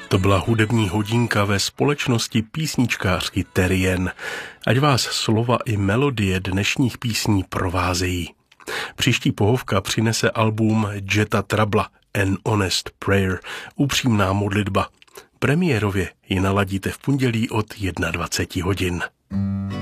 To byla hudební hodinka ve společnosti písničkářky Terrien. Ať vás slova i melodie dnešních písní provázejí. Příští pohovka přinese album Jetta Trabla An Honest Prayer, upřímná modlitba. Premiérově ji naladíte v pondělí od 21 hodin.